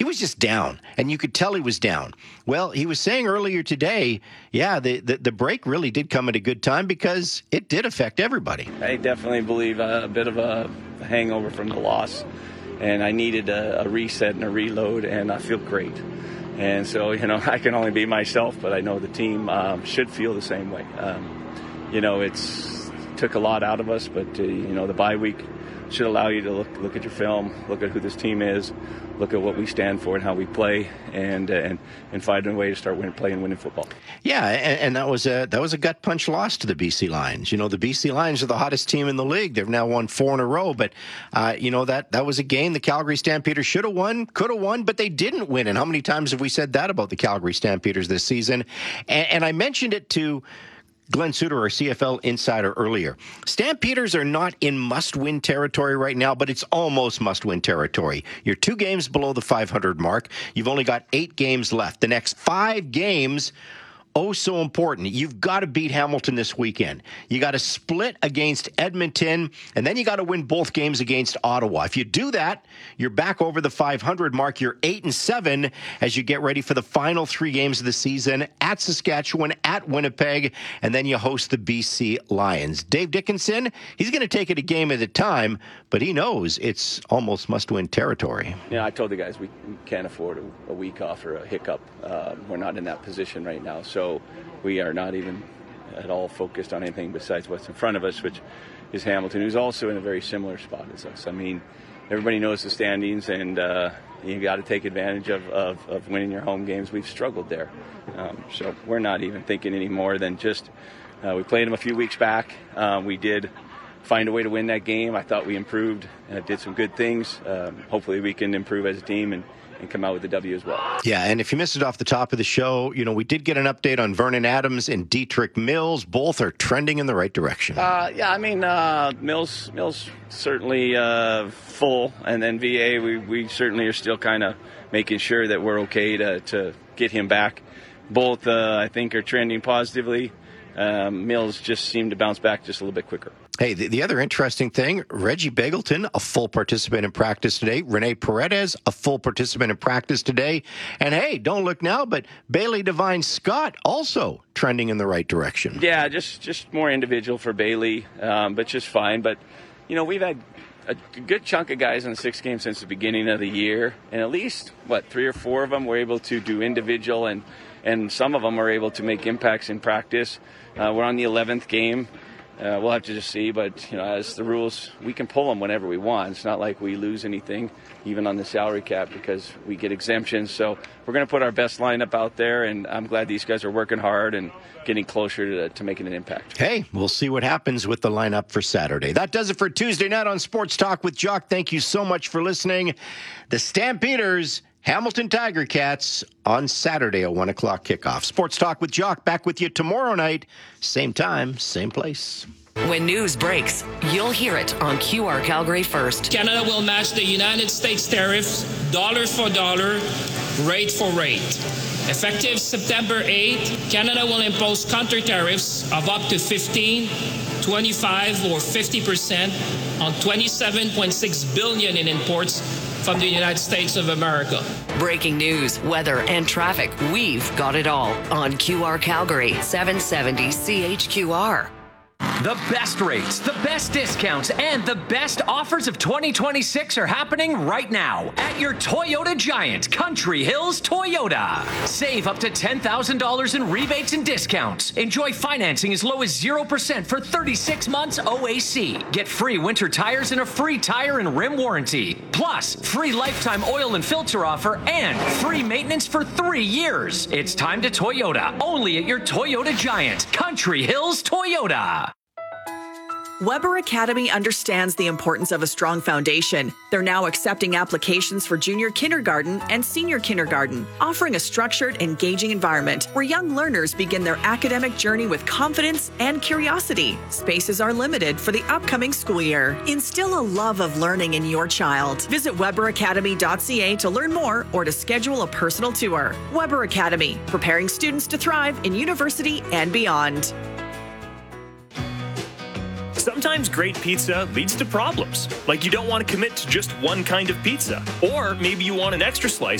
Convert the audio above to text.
he was just down, and you could tell he was down. Well, he was saying earlier today, yeah, the break really did come at a good time because it did affect everybody. I definitely believe a bit of a hangover from the loss, and I needed a reset and a reload, and I feel great. And so, I can only be myself, but I know the team should feel the same way. It's took a lot out of us, but, the bye week should allow you to look at your film, look at who this team is, look at what we stand for and how we play, and find a way to start winning football. Yeah, and that was a gut punch loss to the BC Lions. The BC Lions are the hottest team in the league. They've now won 4 in a row, but that was a game the Calgary Stampeders should have won, could have won, but they didn't win. And how many times have we said that about the Calgary Stampeders this season? And I mentioned it to Glenn Suter, our CFL insider, earlier. Stampeders are not in must-win territory right now, but it's almost must-win territory. You're 2 games below the 500 mark. You've only got 8 games left. The next 5 games, oh so important. You've got to beat Hamilton this weekend. You got to split against Edmonton, and then you got to win both games against Ottawa. If you do that, you're back over the 500 mark. You're 8-7 as you get ready for the final 3 games of the season at Saskatchewan, at Winnipeg, and then you host the BC Lions. Dave Dickenson, he's going to take it a game at a time, but he knows it's almost must-win territory. I told the guys we can't afford a week off or a hiccup. We're not in that position right now, so we are not even at all focused on anything besides what's in front of us, which is Hamilton, who's also in a very similar spot as us. I mean, everybody knows the standings, and you got to take advantage of winning your home games. We've struggled there. So we're not even thinking any more than just we played them a few weeks back. We did find a way to win that game. I thought we improved and did some good things. Hopefully we can improve as a team and come out with the W as well. Yeah, and if you missed it off the top of the show, we did get an update on Vernon Adams and Dietrich Mills. Both are trending in the right direction. Mills certainly full, and then VA, we certainly are still kind of making sure that we're okay to get him back. Both, I think, are trending positively. Mills just seemed to bounce back just a little bit quicker. Hey, the other interesting thing, Reggie Begelton, a full participant in practice today. Rene Paredes, a full participant in practice today. And hey, don't look now, but Bailey Devine Scott also trending in the right direction. Yeah, just more individual for Bailey, but just fine. But, we've had a good chunk of guys in the 6 games since the beginning of the year. And at least, 3 or 4 of them were able to do individual, and some of them are able to make impacts in practice. We're on the 11th game. We'll have to just see, but as the rules, we can pull them whenever we want. It's not like we lose anything, even on the salary cap, because we get exemptions. So we're going to put our best lineup out there, and I'm glad these guys are working hard and getting closer to making an impact. Hey, we'll see what happens with the lineup for Saturday. That does it for Tuesday night on Sports Talk with Jock. Thank you so much for listening. The Stampeders, Hamilton Tiger Cats on Saturday at 1 o'clock kickoff. Sports Talk with Jock back with you tomorrow night. Same time, same place. When news breaks, you'll hear it on QR Calgary First. Canada will match the United States tariffs dollar for dollar, rate for rate. Effective September 8th, Canada will impose counter tariffs of up to 15, 25, or 50% on $27.6 billion in imports from the United States of America. Breaking news, weather, and traffic. We've got it all on QR Calgary, 770 CHQR. The best rates, the best discounts, and the best offers of 2026 are happening right now at your Toyota Giant, Country Hills Toyota. Save up to $10,000 in rebates and discounts. Enjoy financing as low as 0% for 36 months OAC. Get free winter tires and a free tire and rim warranty. Plus, free lifetime oil and filter offer and free maintenance for 3 years. It's time to Toyota, only at your Toyota Giant, Country Hills Toyota. Weber Academy understands the importance of a strong foundation. They're now accepting applications for junior kindergarten and senior kindergarten, offering a structured, engaging environment where young learners begin their academic journey with confidence and curiosity. Spaces are limited for the upcoming school year. Instill a love of learning in your child. Visit weberacademy.ca to learn more or to schedule a personal tour. Weber Academy, preparing students to thrive in university and beyond. Sometimes great pizza leads to problems, like you don't want to commit to just one kind of pizza, or maybe you want an extra slice